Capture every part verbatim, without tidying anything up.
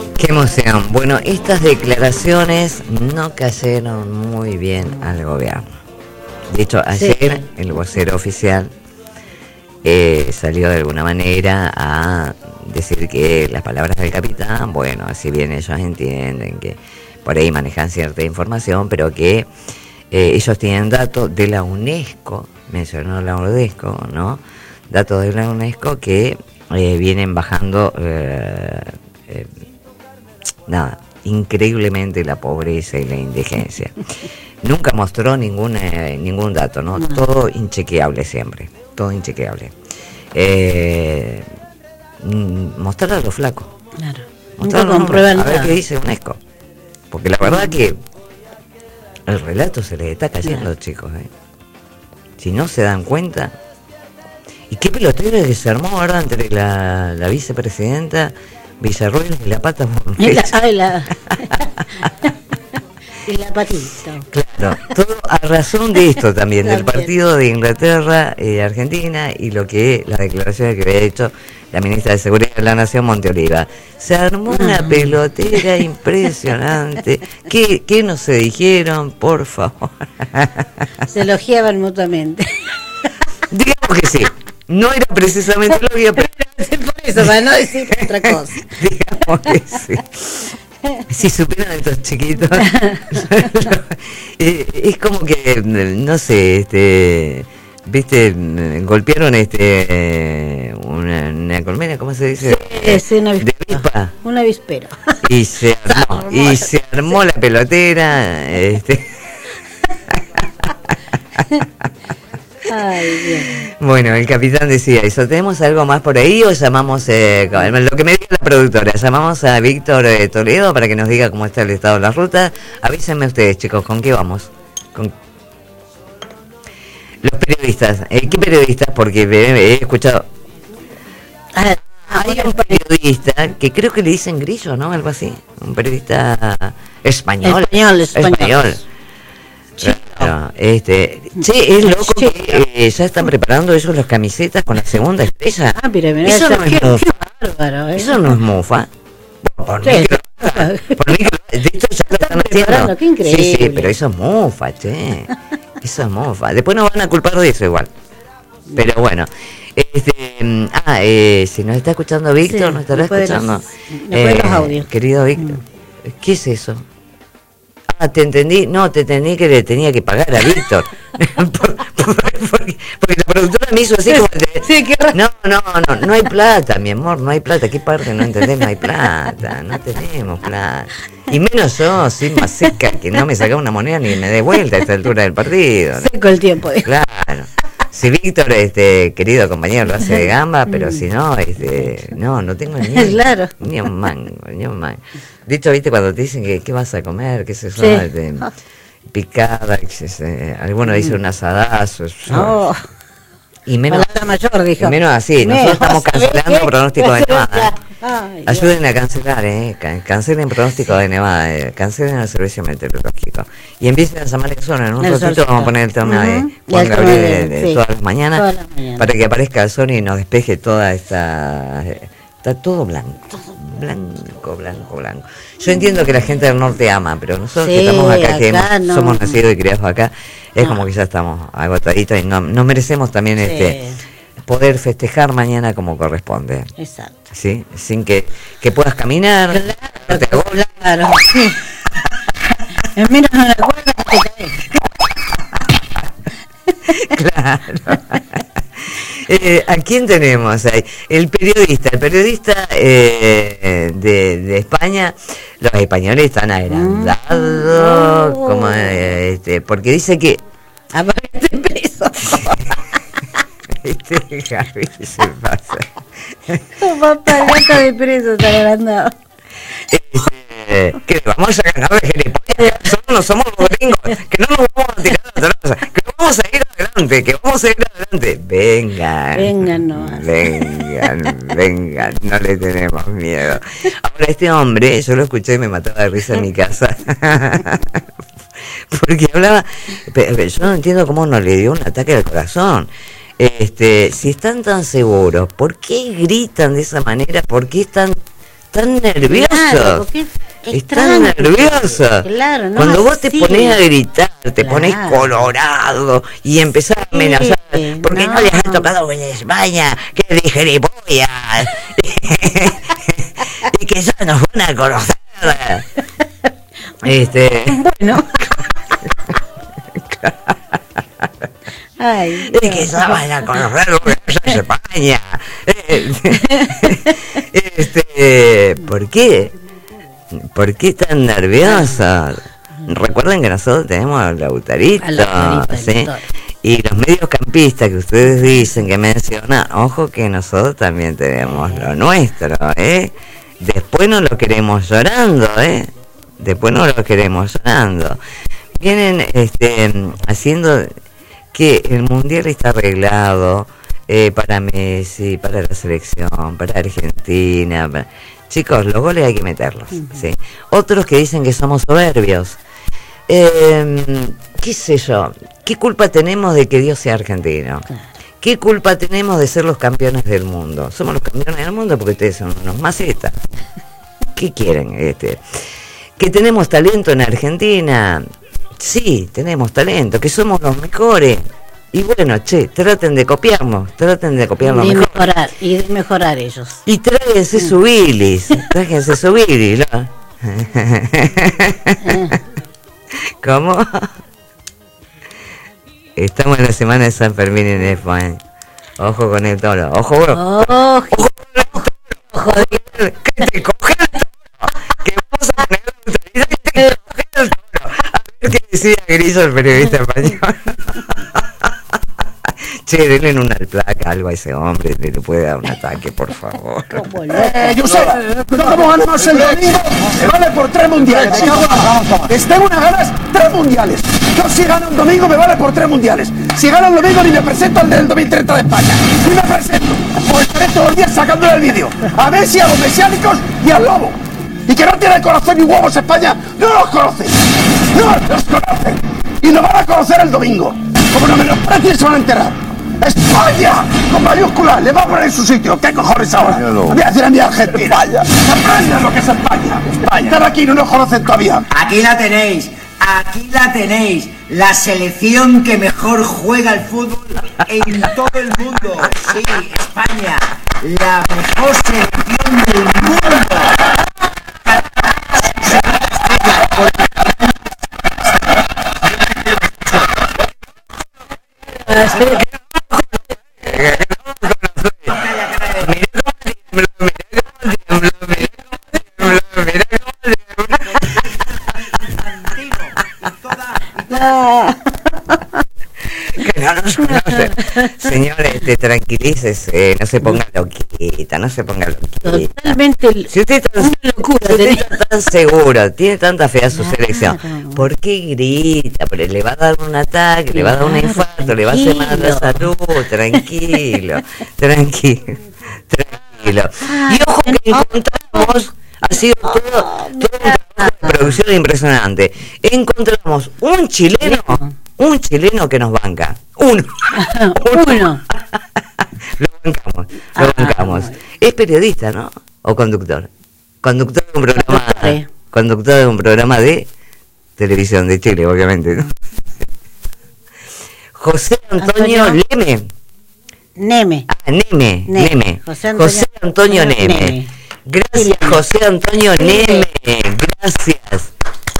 Qué emoción. Bueno, estas declaraciones no cayeron muy bien al gobierno. De hecho, ayer sí. el vocero oficial eh, salió de alguna manera a decir que las palabras del capitán, bueno, si bien ellos entienden que por ahí manejan cierta información, pero que eh, ellos tienen datos de la UNESCO, mencionó la UNESCO, ¿no? Datos de la UNESCO que eh, vienen bajando, eh, eh, nada, increíblemente la pobreza y la indigencia. Nunca mostró ningún, eh, ningún dato, ¿no? No. Todo inchequeable siempre, todo inchequeable. Eh, mostrar a los flacos. Claro. Mostrar a, los a ver qué dice UNESCO. Porque la verdad que el relato se les está cayendo, claro. chicos. ¿eh? Si no se dan cuenta. ¿Y qué pelotero que se armó, verdad? Entre la, la vicepresidenta Villarroel y la pata Bornecha. Y la, y la patita. Claro, todo a razón de esto también, del partido de Inglaterra y eh, Argentina, y lo que las declaraciones que había hecho la ministra de Seguridad de la Nación, Monteoliva. Se armó una uh-huh. pelotera impresionante. ¿Qué, ¿Qué no se dijeron? Por favor. Se elogiaban mutuamente. Digamos que sí. No era precisamente lo que... Pero... Por eso, para no decir otra cosa. Digamos que sí. Si supieran estos chiquitos. Es como que, no sé, este... ¿Viste? Golpearon este una, una colmena, ¿cómo se dice? Sí, sí, una avispera. Una avispera. Y se armó, armó y se armó la pelotera. Este. Ay, bien. Bueno, el capitán decía eso. ¿Tenemos algo más por ahí o llamamos, eh, lo que me diga la productora, llamamos a Víctor eh, Toledo para que nos diga cómo está el estado de la ruta? Avísenme ustedes, chicos, ¿con qué vamos? ¿Con los periodistas? Eh, ¿Qué periodistas? Porque he escuchado... Ah, hay un periodista que creo que le dicen Grillo, ¿no? Algo así. Un periodista español. Español, español. español. Claro, este, che, es loco che, que eh, ya están preparando ellos las camisetas con la segunda estrella. Ah, mira, mira, eso esa, no es qué, mofa. Qué bárbaro, ¿eh? Eso no es mofa. Por sí. mí que, por mí que, de hecho ya lo están haciendo. Qué increíble. Sí, sí, pero eso es mofa, che. Eso es mofa. Después nos van a culpar de eso igual. Pero bueno. Este, ah, eh, si nos está escuchando Víctor, sí, nos estará escuchando. Los, eh, los audios. Querido Víctor, mm. ¿qué es eso? Ah, te entendí, no, te entendí que le tenía que pagar a Víctor. por, por, porque, porque la productora me hizo así como... De, sí, qué no, no, no, no hay plata, mi amor, no hay plata. ¿Qué parte no entendés? No hay plata, no tenemos plata. Y menos yo, soy más seca, que no me saca una moneda ni me dé vuelta a esta altura del partido. ¿no? Seco el tiempo. ¿eh? Claro. Si Víctor, este querido compañero, lo hace de gamba, pero si no, este, no, no tengo ni, claro. ni un mango, ni un mango. De hecho, viste, cuando te dicen que qué vas a comer, qué es eso, sí. este, picada, eh, algunos dicen un asadazo. Oh. Y menos, mayor, dijo. y menos así, nosotros estamos cancelando pronóstico de nevada. Ay, ayuden a cancelar, eh, cancelen pronóstico sí. de nevada, eh, cancelen el servicio meteorológico. Y empiecen a llamar a zona. En un el ratito vamos a poner el tema uh-huh. de Juan Gabriel de, de, de sí. todas las mañanas, todas las mañanas para que aparezca el sol y nos despeje toda esta... Está todo blanco, blanco, blanco, blanco. Yo entiendo que la gente del norte ama, pero nosotros sí, que estamos acá, acá que hemos, no. somos nacidos y criados acá, es no. como que ya estamos agotaditos y no, nos merecemos también sí. este poder festejar mañana como corresponde. Exacto. ¿Sí? Sin que, que puedas caminar. Claro, te claro. Sí. En menos no la cuerda que te caes. Claro. Eh, ¿A quién tenemos ahí? El periodista, el periodista eh, de, de España. Los españoles están agrandados, mm. como eh, este, porque dice que aparece preso. Este Javi se pasa. Tu papá, el gato de preso está agrandado. Este, que vamos a ganar de gilipollas, nosotros no somos los gringos, que no nos vamos a tirar atrás, que vamos a ir adelante, que vamos a ir adelante. Vengan, vengan, no. vengan, vengan, no le tenemos miedo. Ahora este hombre, yo lo escuché y me mataba de risa en mi casa. Porque hablaba, pero yo no entiendo cómo no le dio un ataque al corazón. Este, si están tan seguros, ¿por qué gritan de esa manera? ¿Por qué están están nerviosos. Claro, porque están nerviosos. Claro, no Cuando vos te así. pones a gritar, te Claro. pones colorado y empezás a amenazar, Sí, porque no, no. les ha tocado en España, que de gilipollas, y que ya nos van a conocer. Este, Bueno. Ay, y que ya van a conocer lo que es España. Este, ¿por qué? ¿Por qué tan nerviosos? Recuerden que nosotros tenemos al Lautarito, Al Lautarito, ¿sí? doctor. Y los mediocampistas que ustedes dicen, que mencionan, ojo que nosotros también tenemos lo nuestro, ¿eh? Después no lo queremos llorando, ¿eh? Después no lo queremos llorando. Vienen este, haciendo que el Mundial está arreglado eh, para Messi, para la selección, para Argentina. Para... Chicos, los goles hay que meterlos, uh-huh. ¿sí? Otros que dicen que somos soberbios. Eh, ¿Qué sé yo? ¿Qué culpa tenemos de que Dios sea argentino? Claro. ¿Qué culpa tenemos de ser los campeones del mundo? Somos los campeones del mundo porque ustedes son unos macetas. ¿Qué quieren? Este, ¿que tenemos talento en Argentina? Sí, tenemos talento, que somos los mejores. Y bueno, che, traten de copiarnos, traten de copiarnos y mejor. mejorar, y de mejorar ellos. Y tráiganse mm. su bilis, tráiganse su bilis, ¿no? ¿Cómo? Estamos en la semana de San Fermín en España. Ojo con el toro, ojo, bro. Oh, ojo con el toro, ojo, que te coge el toro, que vamos a poner la autoridad y te coge el toro. A ver qué decía Grillo, el periodista español. Che, denle una placa, algo a ese hombre, le puede dar un ataque, por favor. Eh, Joseba, no como ganamos el domingo, se vale por tres mundiales. Les tengo unas ganas, tres mundiales. Yo si gano un domingo me vale por tres mundiales. Si gano el domingo ni me presento al del dos mil treinta de España. Ni me presento, pues estaré todos los días sacándole el vídeo. A Messi, a los mesiánicos y al lobo. Y que no tiene corazón ni huevos España, no los conocen. No los conocen. Y lo van a conocer el domingo. Como no me los precien se van a enterar. ¡España! Con mayúsculas, le va a poner en su sitio. ¿Qué cojones ahora? No. Voy a decir a mi Argentina. España. Aprendan lo que es España. España. Están aquí, no nos conocen todavía. Aquí la tenéis. Aquí la tenéis. La selección que mejor juega el fútbol en todo el mundo. Sí, España. La mejor selección del mundo. Que no nos conocen. Señores, te tranquilices, eh, no se ponga loquita, no se ponga loquita. Totalmente. Si usted está, una locura, si usted está tan seguro, tiene tanta fe a su selección, ¿por qué grita? Pero le va a dar un ataque, le va a dar un infarto, le va a hacer mal la salud. Tranquilo, tranquilo, tranquilo. Y ojo que encontramos, ha sido todo, todo un trabajo de producción impresionante. Encontramos un chileno, un chileno que nos banca. Uno. Uno. Lo bancamos, lo bancamos. Es periodista, ¿no? O conductor. Conductor de un programa, conductor de un programa de televisión de Chile, obviamente, ¿no? José Antonio, Antonio Leme. Neme. Ah, Neme, Neme. Neme. José Antonio, José Antonio Neme. Neme. Gracias, José Antonio Neme. Gracias.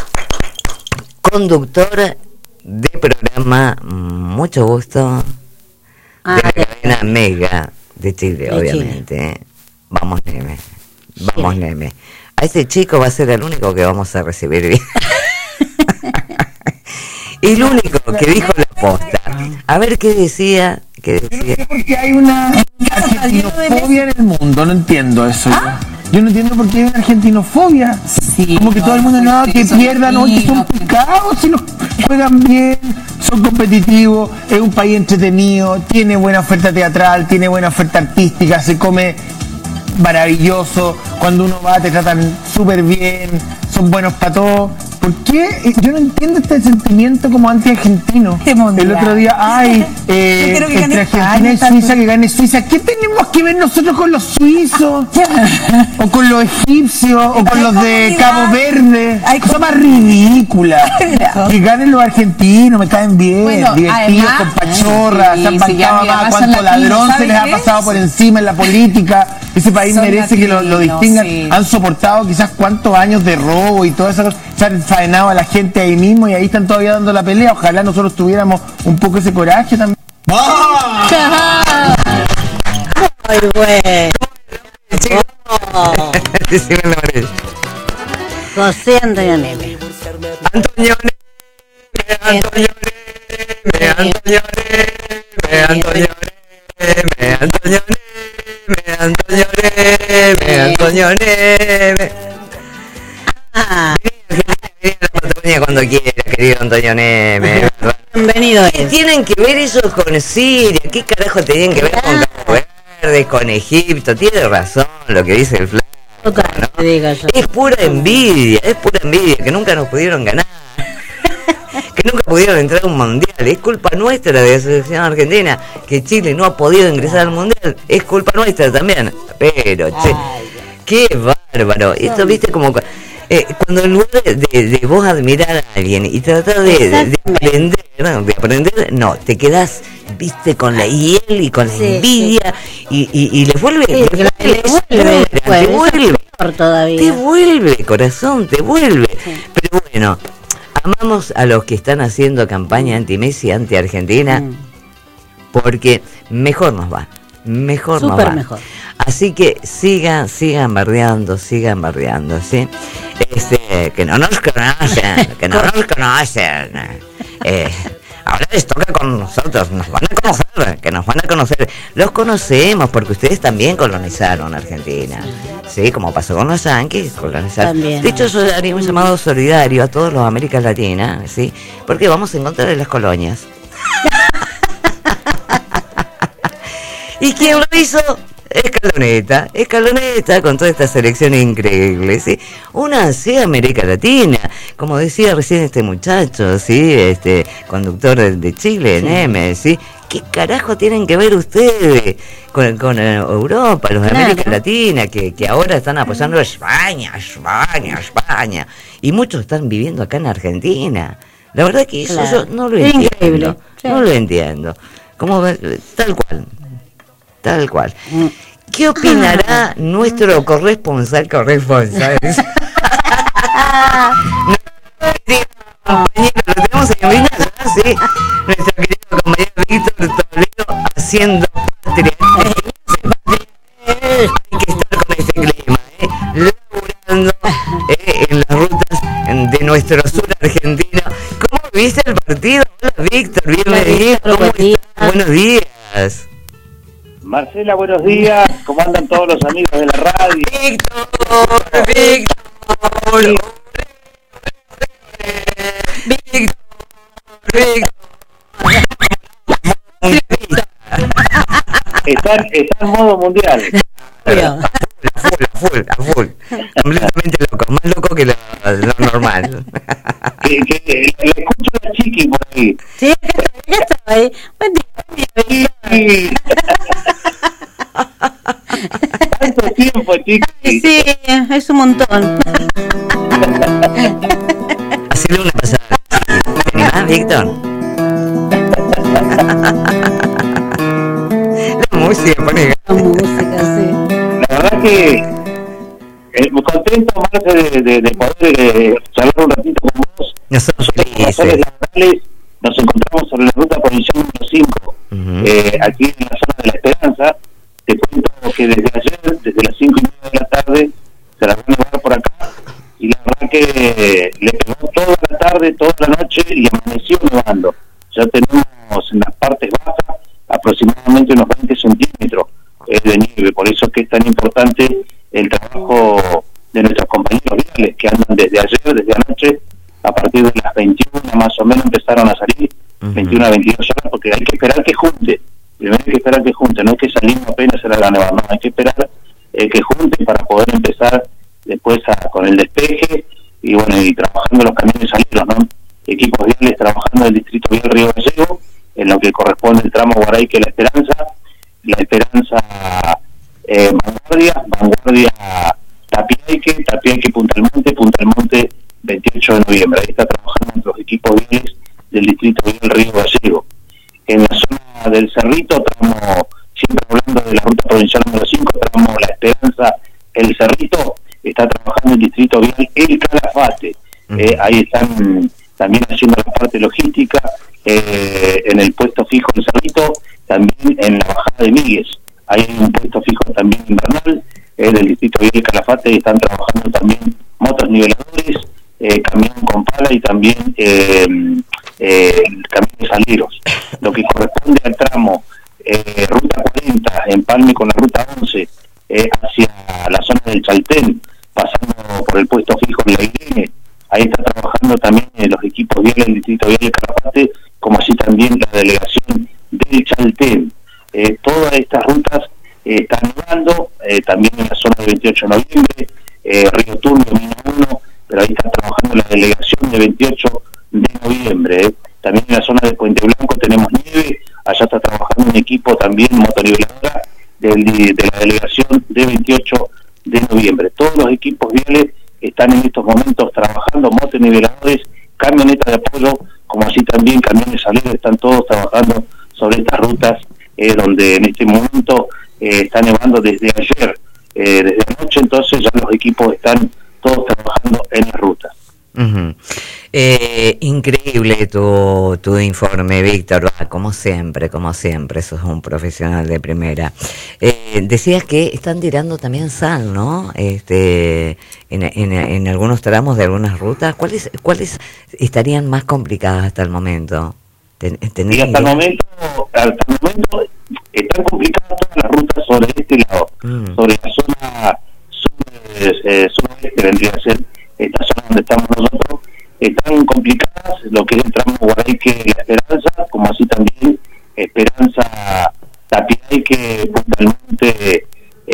Conductor de programa, mucho gusto, ah, de la cadena Mega de Chile, de obviamente. Chile. Vamos, Neme. Vamos, sí. Neme. A este chico va a ser el único que vamos a recibir bien. El único que dijo la posta. A ver qué decía. ¿Qué decía? Porque hay una argentinofobia en el mundo, no entiendo eso. ¿Ah? Yo no entiendo por qué hay una argentinofobia. Sí, como que no, todo el mundo no, que pierdan, no, que son picados, si no juegan bien, son competitivos, es un país entretenido, tiene buena oferta teatral, tiene buena oferta artística, se come maravilloso, cuando uno va te tratan súper bien, son buenos para todo. ¿por qué? Yo no entiendo este sentimiento como anti-argentino. El otro día, ay, eh, entre Argentina y Suiza, que gane Suiza. ¿Qué tenemos que ver nosotros con los suizos? O con los egipcios, o con los de Cabo Verde. Hay cosa más ridícula. Que ganen los argentinos, me caen bien, bueno, divertidos, además, con pachorras, se han bancado a más cuánto ladrón se les ha pasado por encima en la política. Ese país Son merece que lo, lo distingan. Sí. Han soportado quizás cuántos años de robo y todas esas cosas. Se han faenado a la gente ahí mismo y ahí están todavía dando la pelea. Ojalá nosotros tuviéramos un poco ese coraje también. ¡Ah! Muy bueno. Oh. José Antonio Neme. Antonio Neme, Antonio Neme, Antonio Neme, Antonio Neme, Antonio Neme, Antonio Neme, Antonio Neme. Ah. Viene a la Patagonia cuando quiera, querido Antonio Neme. Bienvenido. ¿Qué tienen que ver ellos con Siria? ¿Qué carajo tienen que ver con Cabo Verde, con Egipto? Tiene razón lo que dice el flaco, ¿no? Es pura envidia, es pura envidia, que nunca nos pudieron ganar. Que nunca pudieron entrar a un mundial. Es culpa nuestra de la selección argentina que Chile no ha podido ingresar al mundial. Es culpa nuestra también. Pero, che, qué bárbaro. Esto, viste, como eh, cuando en lugar de, de vos admirar a alguien y tratar de, de, de aprender, no, de aprender, no, te quedás, viste, con la hiel y con la sí, envidia sí. Y, y, y les vuelve, sí, les vuelve, les vuelve, te vuelve, todavía. te vuelve, corazón, te vuelve. Sí. Pero bueno, amamos a los que están haciendo campaña anti-Messi, anti-Argentina, mm. porque mejor nos va, mejor Super nos va. Mejor. Así que sigan, sigan bardeando, sigan bardeando, ¿sí? Este, que no nos conocen, que no nos conocen. Eh, ahora les toca con nosotros, nos van a conocer, que nos van a conocer. Los conocemos porque ustedes también colonizaron Argentina, ¿sí? Como pasó con los yanquis, colonizaron. También. De hecho, yo haría un llamado solidario a todos los América Latina, ¿sí? Porque vamos en contra de las colonias. ¿Y quién lo hizo? Escaloneta, Escaloneta con toda esta selección increíble, ¿sí? Una así América Latina, como decía recién este muchacho, ¿sí? Este conductor de, de Chile, sí. Neme, ¿sí? ¿Qué carajo tienen que ver ustedes con, con Europa, los de América Latina, que, que ahora están apoyando a España, España, España? Y muchos están viviendo acá en Argentina. La verdad que eso claro. yo no lo entiendo. Increíble. Sí. No lo entiendo. Como tal cual. Tal cual. ¿Qué opinará nuestro corresponsal, corresponsal? Compañero, lo tenemos en línea, sí. Nuestro querido compañero Víctor Toledo haciendo patria. Hay que estar con este clima, ¿eh? Laburando eh, en las rutas de nuestro sur argentino. ¿Cómo viste el partido? Hola, Víctor, bienvenido. ¿Cómo estás? Buenos días. Marcela, buenos días. ¿Cómo andan todos los amigos de la radio? Víctor, Víctor, Víctor, Víctor. Están, están en modo mundial. A full, a full, a full. Completamente loco, más loco que lo, lo normal. Que, que le escucho a la chiqui por ahí. Sí, ya estaba ahí. Buen día. Sí. Tanto tiempo, chiqui. Sí, es un montón. Hacele una pasada. ¿Te animás, Víctor? La música, pone. La música, sí. La verdad que eh, muy contento, Marce, de, de, de poder eh, charlar un ratito con vos. Nosotros felices. Laborales, nos encontramos sobre la ruta provincial número cinco, uh-huh. eh, aquí en la zona de La Esperanza. Te cuento que desde ayer, desde las cinco y media de la tarde, se la van a llevar por acá, y la verdad que le pegó toda la tarde, toda la noche, y amaneció nevando. Ya tenemos en las partes bajas aproximadamente unos veinte centímetros eh, de nieve, por eso que es tan importante el trabajo de nuestros compañeros viales que andan desde ayer, desde anoche, a partir de las veintiuna más o menos empezaron a salir, uh-huh. veintiuna a veintidós horas, porque hay que esperar que junte. Primero hay que esperar que junte, no es que salimos apenas a la nevada, no, hay que esperar eh, que junte para poder empezar después a, con el despeje y bueno, y trabajar trabajando los camiones salidos, ¿no? Equipos viales trabajando en el distrito vial Río Gallego, en lo que corresponde el tramo Guaraique La Esperanza, La Esperanza eh, Vanguardia, Vanguardia Tapiaique, Tapiaique Punta Almonte, Punta Almonte veintiocho de noviembre. Ahí está trabajando los equipos viales del distrito vial Río Gallego. En la zona del Cerrito, tramo, siempre hablando de la ruta provincial número cinco, tramo La Esperanza, el Cerrito, está trabajando el distrito vial El Calafate. Eh, ahí están también haciendo la parte logística, eh, en el puesto fijo del Cerrito, también en la bajada de Míguez. Ahí hay un puesto fijo también invernal, eh, del distrito vial El Calafate, están trabajando también motos niveladores, eh, camión con pala y también eh, eh, camiones aleros. Lo que corresponde al tramo eh, ruta cuarenta, empalme con la ruta once, eh, hacia la zona del Chaltén, pasando por el puesto fijo en la Irene. Ahí está trabajando también eh, los equipos viales del distrito vial de Calafate, como así también la delegación del Chaltén. Eh, todas estas rutas eh, están nevando, eh, también en la zona del veintiocho de noviembre, eh, Río Turbio, Mina uno, pero ahí está trabajando la delegación de veintiocho de noviembre. Eh. También en la zona de Puente Blanco tenemos nieve, allá está trabajando un equipo también motoniveladora del, de la delegación de veintiocho de noviembre. Todos los equipos viales están en estos momentos trabajando, motoniveladores, camionetas de apoyo, como así también camiones salidos, están todos trabajando sobre estas rutas, eh, donde en este momento eh, está nevando desde ayer, eh, desde anoche, entonces ya los equipos están todos trabajando en las rutas. Uh-huh. eh, increíble tu, tu informe, Víctor, como siempre, como siempre, sos un profesional de primera. Eh, decías que están tirando también sal, ¿no? Este, en, en, en algunos tramos de algunas rutas. ¿Cuáles cuáles estarían más complicadas hasta el momento? Ten, y hasta el momento, hasta el momento están complicadas todas las rutas sobre este lado, mm. sobre la zona sur, eh, suroeste, vendría a ser esta zona donde estamos nosotros. Están complicadas lo que es el tramo Guaraique La Esperanza, como así también Esperanza Tapiaique, Punta Almonte,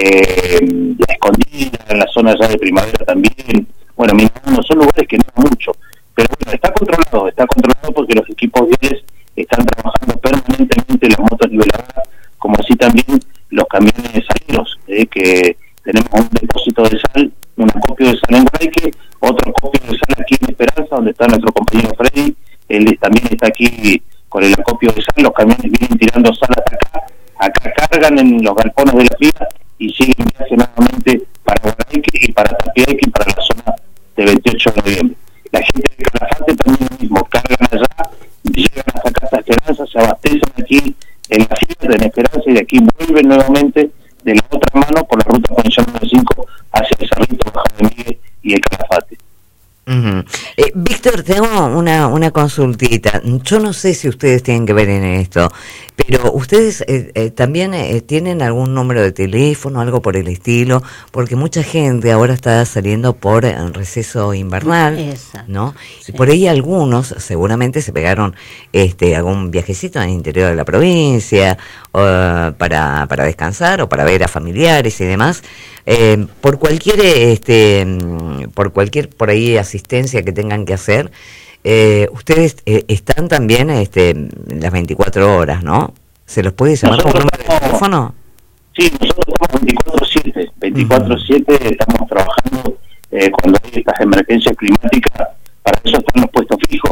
eh, La Escondida, en la zona ya de Primavera también. Bueno, no son lugares que no hay mucho, pero bueno, está controlado, está controlado porque los equipos viales están trabajando permanentemente las motos niveladoras, como así también los camiones salidos, eh, que tenemos un depósito de sal, un acopio de sal en Guaraique, otro acopio de sal aquí en Esperanza, donde está nuestro compañero Freddy, él también está aquí con el acopio de sal, los camiones vienen tirando sal hasta acá, acá cargan en los galpones de la fila y siguen viaje nuevamente para Guaraique y para Tapiaique y para la zona de veintiocho de noviembre. La gente de Calafate también lo mismo, cargan allá, llegan hasta acá hasta Esperanza, se abastecen aquí en la fila en Esperanza y de aquí vuelven nuevamente de la otra mano por la ruta provincial número cinco hacia el Cerrito, Bajada de Miguel y el Calafate. Uh-huh. eh, Víctor, tengo una, una consultita. Yo no sé si ustedes tienen que ver en esto, pero ustedes eh, eh, también eh, tienen algún número de teléfono, algo por el estilo, porque mucha gente ahora está saliendo por eh, receso invernal, Exacto. ¿no? Sí. Por ahí algunos seguramente se pegaron este algún viajecito en el interior de la provincia uh, para, para descansar o para ver a familiares y demás. Eh, por cualquier este por cualquier por ahí asistencia que tengan que hacer, eh, ustedes eh, están también este las veinticuatro horas, ¿no? ¿Se los puede llamar por número de teléfono? Sí, nosotros estamos veinticuatro siete, veinticuatro siete uh-huh. Estamos trabajando eh, cuando hay estas emergencias climáticas, para eso están los puestos fijos,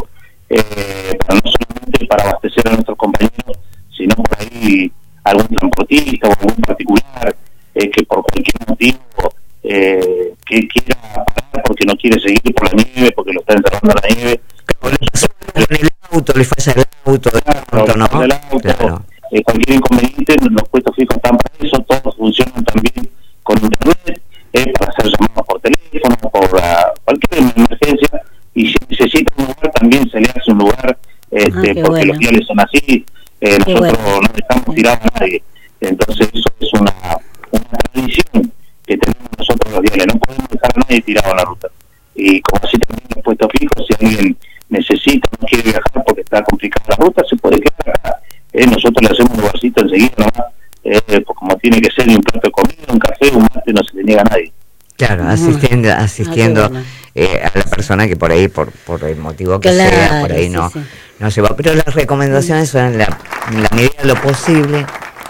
eh, para no solamente para abastecer a nuestros compañeros, sino por ahí algún transportista o algún particular Eh, que por cualquier motivo eh, que quiera parar porque no quiere seguir por la nieve, porque lo está encerrando la nieve. Claro, el auto, le falla el auto, claro, auto, ¿no? el auto, claro. eh, cualquier inconveniente, los puestos fijos están para eso, todos funcionan también con internet, eh, para hacer llamadas por teléfono, por uh, cualquier emergencia, y si necesita un lugar también se le hace un lugar, este, ah, porque bueno. los viales son así, eh, nosotros bueno. no dejamos tirado a nadie, entonces eso es una una tradición que tenemos nosotros los viales, no podemos dejar a nadie tirado en la ruta. Y como así también los puestos fijos, si alguien necesita, no quiere viajar porque está complicada la ruta, se puede quedar acá. Eh, nosotros le hacemos un lugarcito enseguida nomás, eh, pues como tiene que ser, un plato de comida, un café, un mate, no se le niega a nadie. Claro, asistiendo, asistiendo Ah, bueno. eh, a la persona que por ahí, por, por el motivo que Claro, sea, por ahí sí, no, sí. no se va. Pero las recomendaciones son en la, en la medida de lo posible.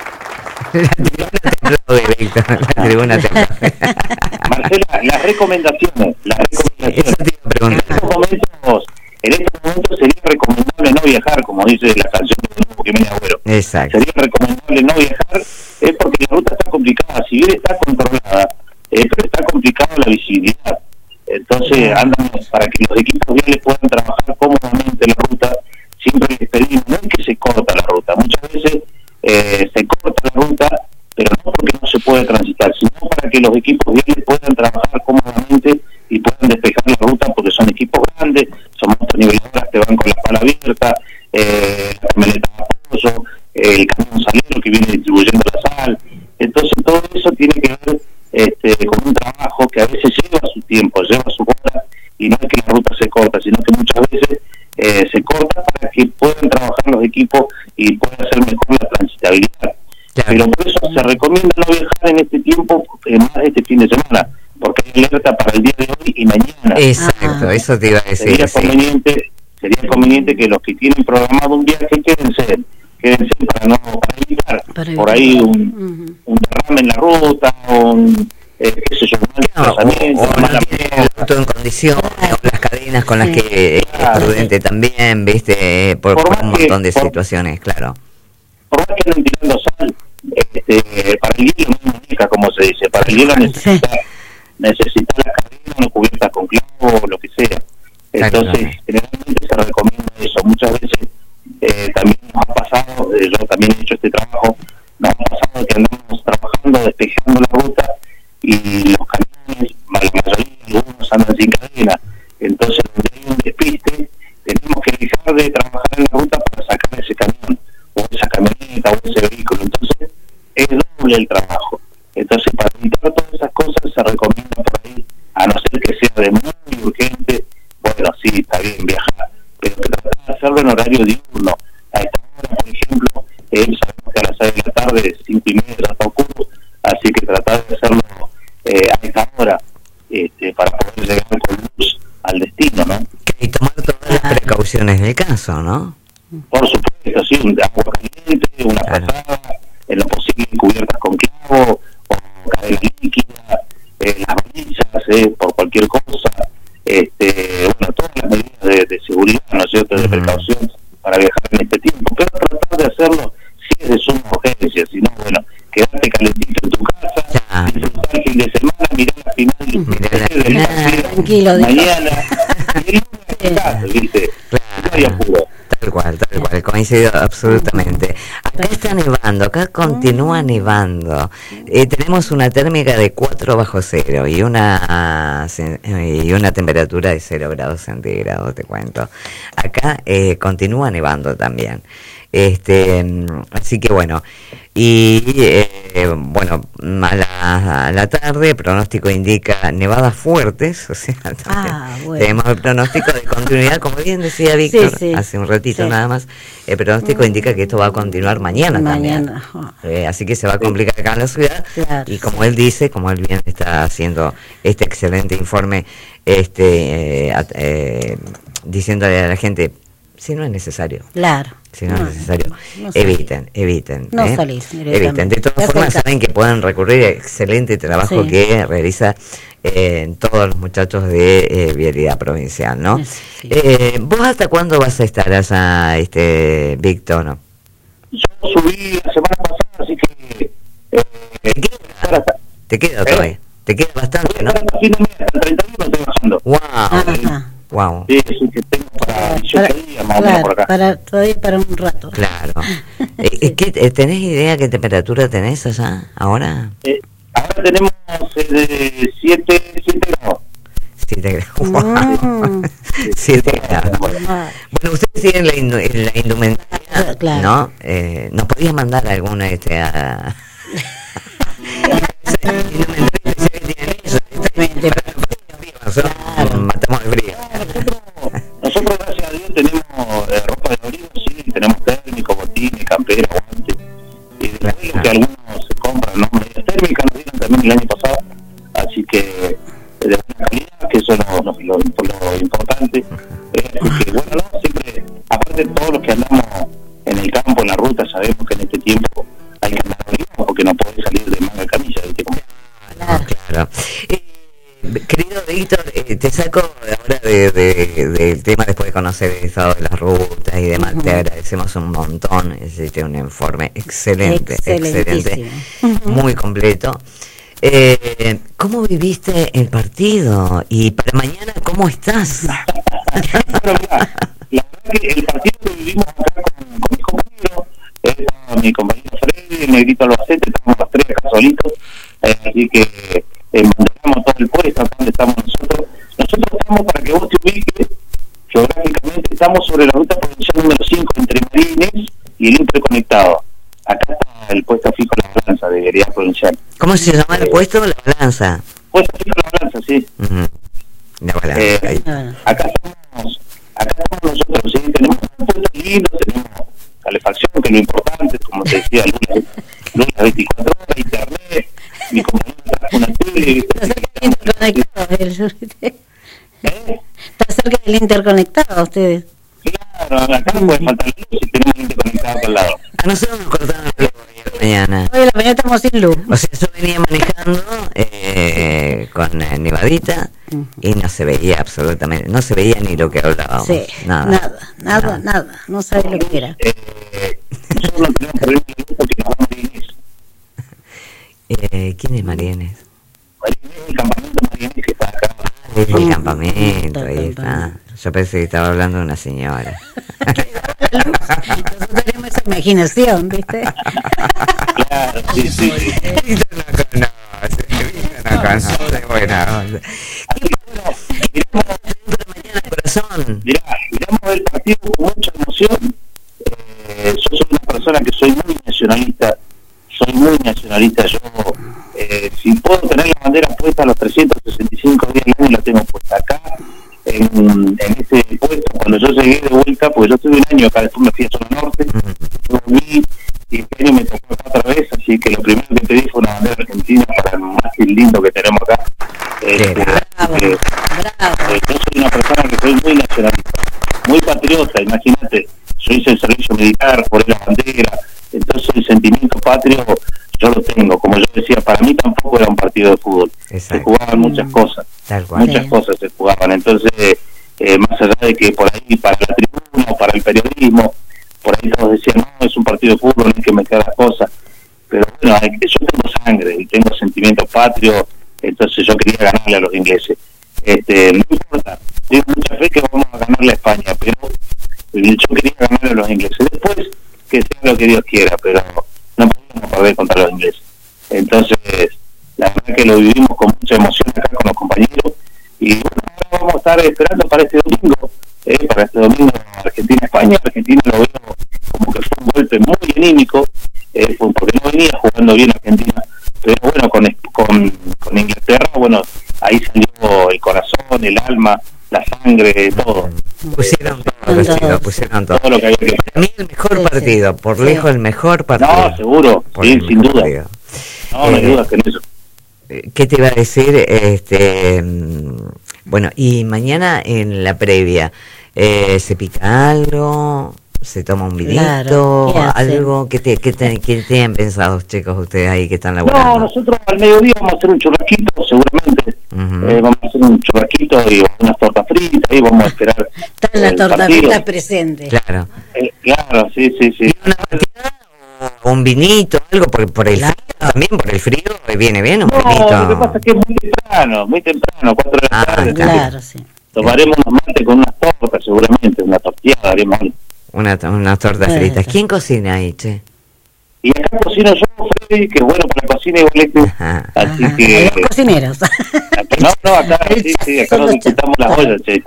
La tribuna te aplaude, Víctor, la tribuna te aplaude. Marcela, las recomendaciones, las recomendaciones. Eso te iba a preguntar. En estos momentos, en estos momentos sería recomendable no viajar, como dice la canción de Nuevo que viene Agüero. Exacto. Sería recomendable no viajar, es porque la ruta está complicada, si bien está controlada, eh, pero está complicada la visibilidad. Entonces, andan para que los equipos viales puedan trabajar cómodamente la ruta, siempre les pedimos, no es que se corta la ruta, muchas veces eh, se corta la ruta, pero no porque no se puede transitar, sino para que los equipos viales puedan trabajar cómodamente y puedan despejar la ruta, porque son equipos grandes, son motoniveladoras que van con la pala abierta, eh, la camioneta de apoyo, eh, el camión salero que viene distribuyendo la sal. Entonces todo eso tiene que ver este, con un trabajo que a veces lleva su tiempo, lleva su hora, y no es que la ruta se corta, sino que muchas veces eh, se corta para que puedan trabajar los equipos y pueda ser mejor la transitabilidad. Claro. Pero por eso se recomienda no viajar en este tiempo, eh, más este fin de semana, porque hay alerta para el día de hoy y mañana. Exacto, eso te iba a decir. Sería sí. conveniente, sería conveniente que los que tienen programado un viaje quédense, quédense para no para evitar, Para por ahí un, uh-huh. un derrame en la ruta, un eh, qué sé yo, un no, desplazamiento, o, o no tiene el auto en condiciones, o las cadenas con las que claro. es prudente también, viste, por, por, por un montón de por, situaciones, claro. Por más que anden tirando sal, este, para el hielo no indica, como se dice, para el hielo necesita, sí. necesita las cadenas no cubiertas con clavo o lo que sea. Entonces, claro. generalmente se recomienda eso. Muchas veces eh, también nos ha pasado, eh, yo también he hecho este trabajo, nos ha pasado que andamos trabajando, despejando la ruta y los camiones, la mayoría de algunos andan sin cadena. Entonces, donde hay un despiste, tenemos que dejar de trabajar en la ruta para sacar ese camión, o esa camioneta, o ese vehículo. Entonces, es doble el trabajo. Entonces, para evitar todas esas cosas, se recomienda por ahí, a no ser que sea de muy urgente, bueno, sí, está bien viajar, pero que tratar de hacerlo en horario diurno. A esta hora, por ejemplo, eh, sabemos que a las seis de la tarde, cinco y media ya está oscuro, así que tratar de hacerlo eh, a esta hora, este, para poder llegar con luz al destino, ¿no? Y tomar todas las precauciones del caso, ¿no? Por supuesto, sí, un agua caliente, una claro. pasada, en lo posible cubiertas con clavo, o cadena líquida, eh, las balizas, eh, por cualquier cosa, este, bueno, todas las medidas de, de seguridad, ¿no es cierto?, de uh-huh. precaución para viajar en este tiempo, pero tratar de hacerlo si es de suma urgencia, si no, bueno, quedarte calentito en tu casa, claro. disfrutar el fin de semana, mirar la final, mirar la de final, la tranquilo, mañana, y el lunes en casa, ¿viste? Claro. No hay apuro. Tal cual, tal cual, coincido absolutamente. Acá está nevando, acá continúa nevando. Eh, tenemos una térmica de cuatro bajo cero y una y una temperatura de cero grados centígrados, te cuento. Acá eh, continúa nevando también. Este, así que bueno, y eh, bueno, a la, a la tarde el pronóstico indica nevadas fuertes, o sea, ah, bueno. tenemos el pronóstico de continuidad, como bien decía Víctor sí, sí, hace un ratito sí. nada más, el pronóstico mm. indica que esto va a continuar mañana, mañana. también, eh, así que se va a complicar acá en la ciudad, claro, y como sí. él dice, como él bien está haciendo este excelente informe, este eh, eh, diciéndole a la gente, si no es necesario. Claro. Si no, no es necesario. No eviten, eviten. No ¿eh? salís. Eviten. De todas formas, saben que pueden recurrir a excelente trabajo sí. que realiza eh, todos los muchachos de eh, Vialidad Provincial, ¿no? Sí. Eh, ¿Vos hasta cuándo vas a estar allá, este, Víctor? ¿No? Yo subí la semana pasada, así que... Eh, ¿Te queda? ¿Te queda todavía? ¿Eh? ¿Te queda bastante, no? Hasta el treinta y uno estoy bajando. ¡Wow! Ajá. Wow. Sí, sí, que tengo para dieciocho días más o menos por acá. Para, todavía para un rato. Claro. sí. ¿Qué, ¿Tenés idea qué temperatura tenés allá ahora? Eh, ahora tenemos eh, de siete grados. siete grados. Wow. siete grados. Bueno, ustedes siguen la, indu la indumentaria, claro. ¿no? Eh, ¿Nos podías mandar alguna este a... Claro. Matamos el frío. Nosotros, gracias a Dios, tenemos eh, ropa de abrigo, sí, tenemos térmico, botines, campera, guantes. Y después claro. que algunos se compran, ¿no? Medias térmicas nos dieron también el año pasado, así que de buena calidad, que eso nos, nos lo, por lo importante. Eh, así que bueno, no, siempre, aparte de todos los que andamos en el campo, en la ruta, sabemos que en este tiempo hay que andar obligado porque no podés salir de manga camilla, ¿viste? Claro, claro. Eh, querido Víctor, eh, te saco ahora del de, de tema después de conocer el estado de las rutas y demás. Uh-huh. Te agradecemos un montón. Hiciste un informe excelente, excelente, muy completo. Eh, ¿Cómo viviste el partido? Y para mañana, ¿cómo estás? Bueno, mira, la verdad que el partido que vivimos acá con, con mis compañeros, eh, mi compañero Freddy, el Negrito Albacete, estamos los tres acá solitos, eh, así que eh, mantenemos todo el puesto acá donde estamos nosotros. Nosotros estamos, para que vos te ubiques, geográficamente estamos sobre la ruta provincial número cinco entre Marines y el Interconectado. Acá está el puesto fijo La Balanza de Vialidad Provincial. ¿Cómo se llama el puesto? La Balanza. Puesto fijo La Balanza, sí. Uh-huh. La Balanza. Eh, acá estamos, acá estamos nosotros, ¿sí? Tenemos un puesto lindo, tenemos calefacción, que es lo importante, como te decía, lunes, lunes veinticuatro horas, internet, mi compañero trajo una tele. ¿Eh? Está cerca del interconectado ustedes. Claro, acá no puede faltar luz si tenemos un interconectado al lado. A nosotros nos cortaron la luz hoy a la mañana. Hoy a la mañana estamos sin luz. O sea, yo venía manejando eh, con eh, nevadita uh-huh. y no se veía absolutamente, no se veía ni lo que hablábamos. Sí, nada, nada, nada, nada, nada. No sabía lo que era. Eh, nosotros no tenemos que ver el grupo que nos va a Marines. Eh, ¿Quién es Marines? Marines es el campamento Marines que está acá. Ah, es el campamento, ahí está. Yo pensé que estaba hablando de una señora. Nosotros tenemos esa imaginación, ¿viste? Claro, sí, sí. Víctor no conoce, Víctor no conoce, bueno. ¿Qué pasa dentro de mañana, corazón? Mirá, miramos el partido con mucha emoción. Eh, yo soy una persona que soy muy nacionalista, soy muy nacionalista. Yo, eh, si puedo tener la bandera puesta los trescientos sesenta y cinco días del año, la tengo puesta acá. En, en ese puesto, cuando yo llegué de vuelta, porque yo estuve un año acá, después me fui a Zona Norte, volví, y este año me tocó acá otra vez, así que lo primero que pedí fue una bandera argentina para el más lindo que tenemos acá. Eh, bravo, eh, bravo. Eh, yo soy una persona que soy muy nacionalista, muy patriota, imagínate, yo hice el servicio militar, por la bandera, entonces el sentimiento patrio yo lo tengo. Como yo decía, para mí tampoco era un partido de fútbol. Exacto. Se jugaban muchas cosas, muchas sí. cosas se jugaban. Entonces, eh, más allá de que por ahí para la tribuna, para el periodismo, por ahí todos decían, no, es un partido de fútbol, no hay que meter las cosas. Pero bueno, yo tengo sangre y tengo sentimiento patrio, entonces yo quería ganarle a los ingleses. Este, no importa, tengo mucha fe que vamos a ganarle a España, pero yo quería ganarle a los ingleses. Después, que sea lo que Dios quiera, pero no podemos perder contra los ingleses. Entonces, la verdad que lo vivimos con mucha emoción acá con los compañeros, y bueno, ahora vamos a estar esperando para este domingo, eh, para este domingo Argentina-España. Argentina lo veo como que fue un golpe muy anímico, eh, porque no venía jugando bien Argentina, pero bueno, con, con, con Inglaterra, bueno, ahí salió el corazón, el alma, la sangre, todo. Pusieron todo, chicos, pusieron todo. todo lo que había que Para mí el mejor partido, por lejos el mejor partido. No, seguro, sí, sin duda. Partido. No, no hay eh, dudas en eso. ¿Qué te iba a decir? Este, bueno, y mañana en la previa, eh, ¿se pica algo? ¿Se toma un vinito? Claro, ¿algo? ¿Qué, te, qué, te, ¿Qué tienen pensado, chicos, ustedes ahí que están laburando? No, nosotros al mediodía vamos a hacer un churrasquito, seguramente. Uh-huh. eh, vamos a hacer un churrasquito y unas tortas fritas, ahí vamos a esperar. Están las tortas fritas presentes. Claro. Eh, claro, sí, sí, sí. ¿Y una batida o un vinito, algo por, por el claro. frío también? ¿Por el frío viene bien un no, vinito? No, lo que pasa es que es muy temprano, muy temprano, cuatro de la ah, tarde. Claro, sí. Tomaremos unos mates con unas tortas, seguramente, una tortilla, haremos algo. Una, unas tortas claro, fritas. ¿Quién cocina ahí, che? Y acá cocino yo, Freddy, que bueno para la cocina igual este. Ajá. Así Ajá. que... Los cocineros. Acá, no, no, acá sí, sí, acá nos disputamos las ollas, che.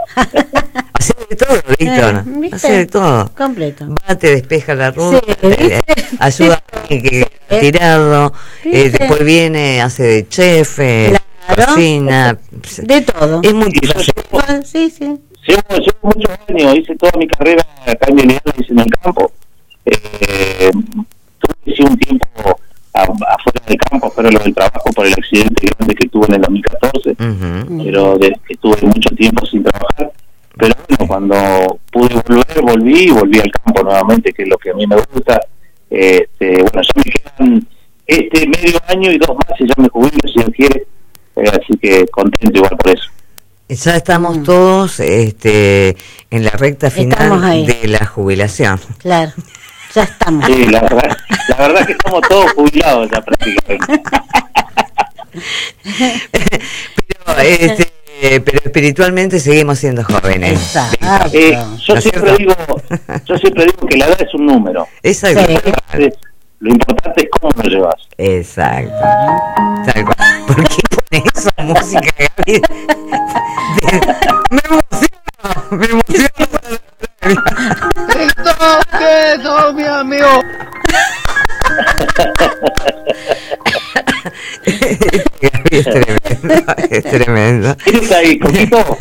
Hace de todo, Víctor. Eh, Hace de todo. Completo. Va, te despeja la ruta, sí, eh, ayuda a alguien que ¿Eh? tirado, eh, después viene, hace de chef, eh, claro. cocina. De todo. Es muy fácil. Sí, sí. Llevo, llevo muchos años, hice toda mi carrera acá en Vialidad, la hice en el campo. Eh, tuve un tiempo a, afuera del campo, fuera lo del trabajo por el accidente grande que tuve en el dos mil catorce, uh-huh. pero de, estuve mucho tiempo sin trabajar. Pero bueno, cuando pude volver, volví y volví al campo nuevamente, que es lo que a mí me gusta. Este, bueno, ya me quedan este medio año y dos más y ya me jubilo, si Dios quiere. Eh, así que contento igual por eso. Ya estamos todos este, en la recta final de la jubilación. Claro, ya estamos. Sí, la verdad, la verdad que estamos todos jubilados ya prácticamente. Pero este pero espiritualmente seguimos siendo jóvenes. Exacto. Eh, yo ¿No siempre digo, yo siempre digo que la edad es un número. Exacto. Sí. Lo importante es cómo lo llevas. Exacto. Tal cual. ¿Por qué pones esa música, Gaby? Me emociona, me emociona. ¿Qué no, mi amigo? Gaby es tremendo, es tremendo. ¿Quién está ahí, Coquito?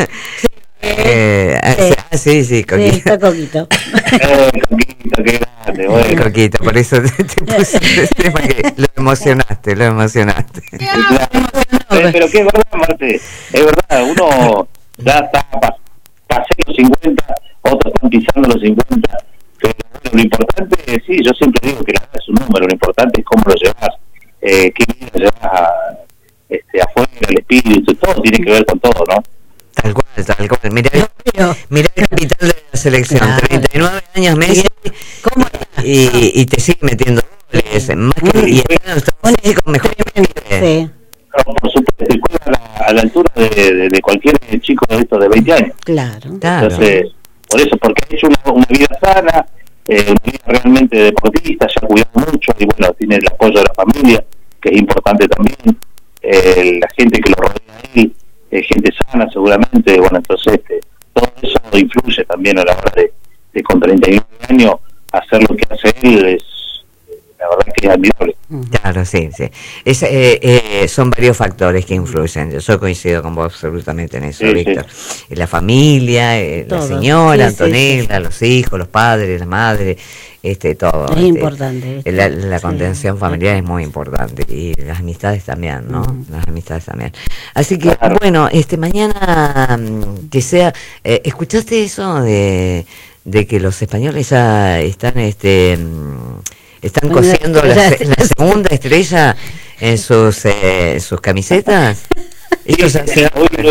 Eh, sí. Ah, sí, sí, Coquito. Sí, está Coquito. Eh, Coquito, qué grande, bueno. Coquito, por eso te, te puse este tema que lo emocionaste, lo emocionaste. Pero, pero que es verdad, Marte, es verdad, uno ya está, pasé los cincuenta, otros están pisando los cincuenta, pero bueno, lo importante, sí, yo siempre digo que la edad es un número, lo importante es cómo lo llevas, eh, qué vida llevas a, este, afuera, el espíritu, todo tiene que ver con todo, ¿no? Tal cual, tal cual. Mirá, mirá el capital de la selección, claro. treinta y nueve años Messi, ¿cómo y, y te sigue metiendo goles, más que y está con mejor sí. Por supuesto, y juega a la, a la altura de, de, de cualquier chico de estos de veinte años. Claro. Entonces, por eso, porque ha hecho una, una vida sana, eh, una vida realmente deportista, se ha cuidado mucho y bueno, tiene el apoyo de la familia, que es importante también, eh, la gente que lo rodea a él, eh, gente sana seguramente, bueno, entonces este, todo eso influye también a la hora de, de con treinta y nueve años hacer lo que hace él, es la verdad que es admirable. Claro, sí, sí. Es, eh, eh, son varios factores que influyen. Yo coincido con vos absolutamente en eso, sí, Víctor. Sí. La familia, eh, la señora, sí, Antonella, sí, sí. los hijos, los padres, la madre, este, todo. Es este, importante. Este, la la contención sí, familiar sí. es muy importante y las amistades también, ¿no? Uh-huh. Las amistades también. Así que, claro. bueno, este mañana que sea, eh, ¿escuchaste eso de, de que los españoles ya están, este... están bueno, cosiendo la, la segunda estrella en sus eh, sus camisetas? Ellos sí, hacen... no, no,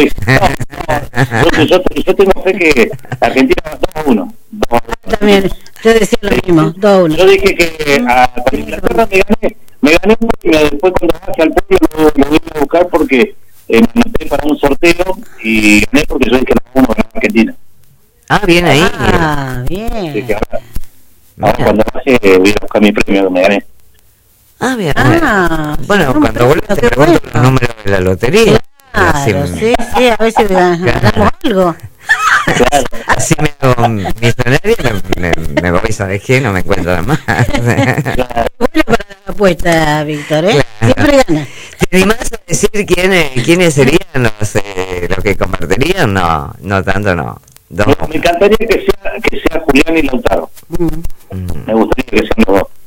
yo, yo, yo tengo fe que Argentina va dos a uno. También, yo decía lo mismo, dos a uno. Yo dije que a Inglaterra me gané, me gané un premio, después cuando baje al pueblo lo, lo voy a buscar porque eh, me anoté para un sorteo y gané porque yo dije que dos a uno ganó Argentina. Ah, bien ahí. Ah, bien. Sí, ahora, ahora cuando baje voy a buscar mi premio que me gané. Ah, bien. Ah, bueno, sí, cuando vuelva te pregunto los números de la lotería. Claro, así, sí, sí, a ver si ganamos algo. Claro. Así me hago millonario, me, me, me voy, ¿sabes qué? No me encuentro nada más. Claro. Bueno para la apuesta, Víctor, ¿eh? Claro. Siempre gana. ¿Te animás a decir quiénes, quiénes serían los, eh, los que convertirían? No, no tanto, no. Dos. Me encantaría que sea, que sea Julián y Lautaro. Mm. Mm. Me gustaría que sean los dos.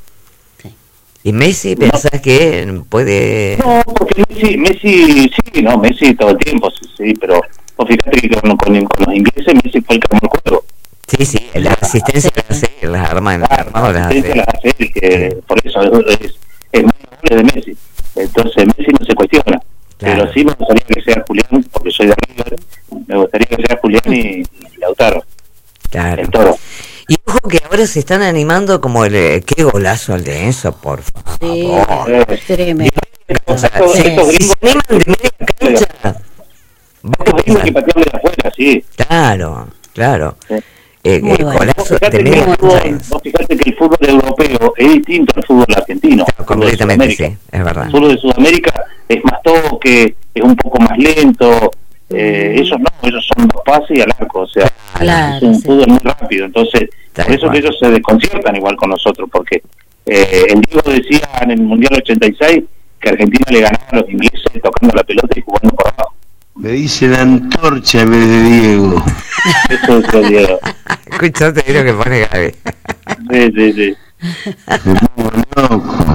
¿Y Messi pensás no. que puede...? No, porque Messi, Messi, sí, no, Messi todo el tiempo, sí, sí pero vos fíjate que con, con, con los ingleses Messi fue el que armó el juego. Sí, sí, la asistencia sí. las hace, las arma en claro, la las asistencia las hace, y que sí. por eso es, es más goles de Messi. Entonces Messi no se cuestiona, claro. pero sí me gustaría que sea Julián, porque soy de River, me gustaría que sea Julián y, y Lautaro. Claro. El Toro. Y ojo que ahora se están animando como el... ¡Qué golazo el de Enzo, por favor! Sí, es tremendo. O sea, estos, se, estos si se animan de media cancha... Estos gringos que patean de afuera, sí. Claro, claro. Sí. Eh, eh, golazo de media cancha. Vos fijate que el fútbol europeo es distinto al fútbol argentino. Claro, completamente, sí, es verdad. El fútbol de Sudamérica es más toque, es un poco más lento... Eh, ellos no, ellos son dos pases y al arco, o sea, claro, es un sí. fútbol muy rápido, entonces Tal por eso igual. que ellos se desconciertan igual con nosotros, porque eh, el Diego decía en el Mundial ochenta y seis que Argentina le ganaba a los ingleses tocando la pelota y jugando por abajo. Me dicen antorcha en vez de Diego. Eso es el Diego. Escuchaste lo que pone Gaby. Sí, sí, sí. Me pongo loco.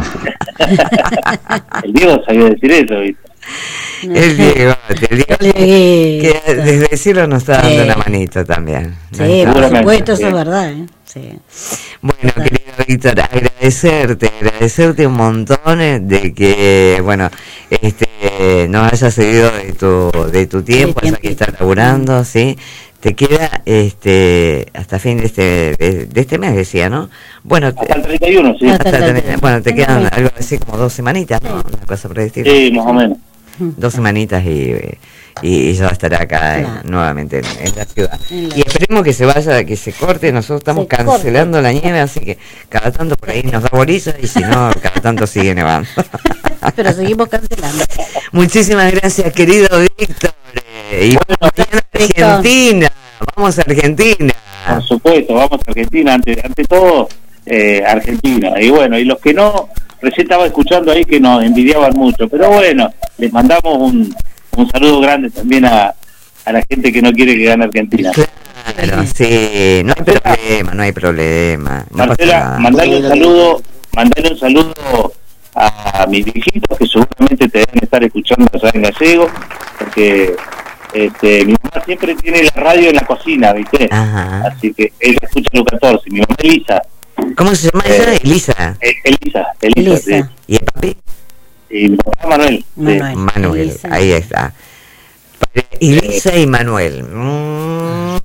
El Diego sabía decir eso, ¿viste? El Diego, el Diego, que desde el cielo nos está dando Sí. una manito también. Sí, ¿no? por Seguramente, supuesto, eso sí. es verdad, ¿eh? Sí. Bueno, querido Víctor, agradecerte, agradecerte un montón eh, de que, bueno, este, nos hayas cedido de tu, de tu tiempo, Sí, hasta que tiempito. estás laburando, ¿sí? Te queda este hasta fin de este de, de este mes, decía, ¿no? Bueno, te- Hasta el treinta y uno, sí. Hasta hasta el tener- treinta y uno. bueno, te Tengo quedan bien. algo así como dos semanitas, ¿no? Una cosa por el estilo. Sí, más o menos. Dos semanitas y, y, y ya estará acá Claro. en- nuevamente en, en la ciudad. En la- Y esperemos que se vaya, que se corte. Nosotros estamos Se cancelando la nieve, así que cada tanto por ahí nos da bolilla y si no, cada tanto sigue nevando. Pero seguimos cancelando. Muchísimas gracias, querido Víctor. Eh, Y Bueno, mañana a Víctor. Argentina. Vamos a Argentina. Por supuesto, vamos a Argentina, ante, ante todo eh, Argentina. Y bueno, y los que no, recién estaba escuchando ahí que nos envidiaban mucho, pero bueno, les mandamos un, un saludo grande también a, a la gente que no quiere que gane Argentina. Claro, sí, no hay problema, no hay problema. No pasa Marcela, nada. mandale un saludo, mandale un saludo a mis viejitos que seguramente te deben estar escuchando allá en Gallego, porque este, mi mamá siempre tiene la radio en la cocina, ¿viste? Ajá. Así que ella escucha los catorce, mi mamá Elisa, ¿Cómo se llama ella? Eh, Elisa. eh, Elisa, Elisa, Elisa. sí. ¿Y el papi? Y mi papá Manuel, sí. Manuel. Manuel, Elisa. ahí está. Padre, Elisa y Manuel. Mm,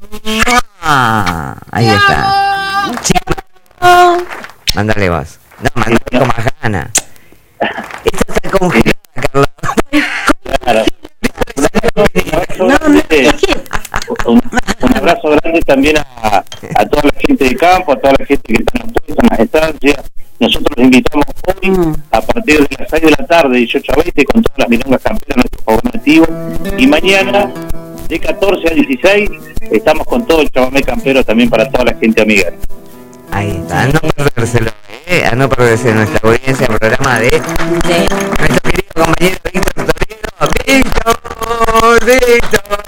ahí está. Chico, mándale vos. No, mándale con más ganas. Esta está congelada, Carlos. Claro. Un abrazo No, no, grande, es que- un, un abrazo grande también a, a toda la gente de campo, a toda la gente que está en los puestos, en las estancias. Nosotros los invitamos hoy Mm. a partir de las seis de la tarde, dieciocho a veinte, con todas las milongas campeonas, nuestro favor nativo. Y mañana, de catorce a dieciséis, estamos con todo el chamamé campero también para toda la gente amiga. Ahí está, a no perdérselo, eh, a no perderse nuestra audiencia, el programa de Sí. nuestro querido compañero Víctor Torero. ¡Víctor! ¡Víctor!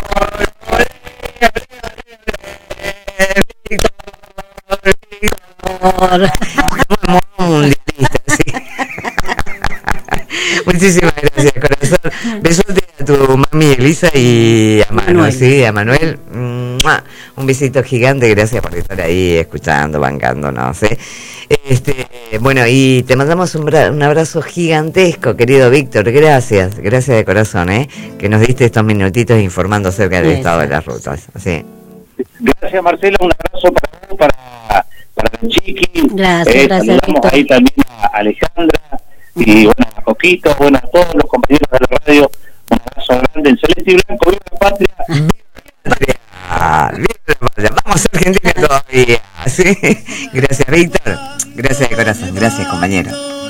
¡Víctor! ¡Víctor! Mundialista, sí. Muchísimas gracias, corazón. Besote a tu mami Elisa y a Manu, Manuel. sí, a Manuel. ¡Mua! Un besito gigante, gracias por estar ahí escuchando, bancándonos, ¿eh? Este, bueno, y te mandamos un, bra- un abrazo gigantesco, querido Víctor. Gracias, gracias de corazón, ¿eh? Que nos diste estos minutitos informando acerca del Eso. estado de las rutas. Sí. Gracias, Marcela, un abrazo para vos, para, para el Chiqui. Gracias, Eh, gracias, saludamos Víctor. ahí también a Alejandra y bueno, a Coquito, bueno, a todos los compañeros de la radio. Un abrazo grande en celeste y blanco. ¡Viva la patria! Ah, bien, vamos a Argentina todavía. ¿Sí? Gracias, Víctor. Gracias de corazón. Gracias, compañero.